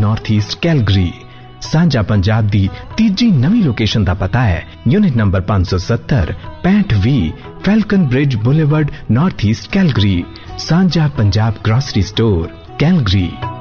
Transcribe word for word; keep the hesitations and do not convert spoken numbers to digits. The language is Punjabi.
North East Calgary. ਸਾਂਝਾ ਪੰਜਾਬ ਦੀ ਤੀਜੀ ਨਵੀਂ ਲੋਕੇਸ਼ਨ ਦਾ ਪਤਾ ਹੈ ਯੂਨਿਟ ਨੰਬਰ ਪੰਜ ਸੌ ਸੱਤਰ ਪੈਂਹਠ ਵੀਹ ਫੈਲਕਨ bridge boulevard north East Calgary. ਸਾਂਝਾ ਪੰਜਾਬ ਗ੍ਰੋਸਰੀ ਸਟੋਰ ਕੈਲਗਰੀ।